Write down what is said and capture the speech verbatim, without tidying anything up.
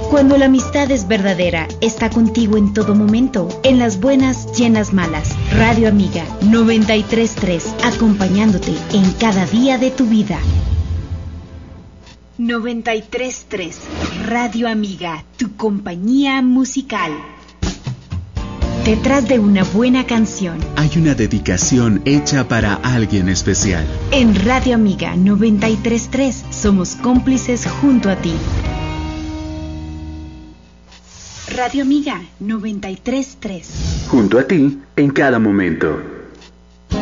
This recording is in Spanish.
Cuando la amistad es verdadera, está contigo en todo momento, en las buenas y en las malas. Radio Amiga noventa y tres punto tres, acompañándote en cada día de tu vida. noventa y tres punto tres, Radio Amiga, tu compañía musical. Detrás de una buena canción hay una dedicación hecha para alguien especial. En Radio Amiga noventa y tres punto tres somos cómplices junto a ti. Radio Amiga noventa y tres punto tres. Junto a ti en cada momento.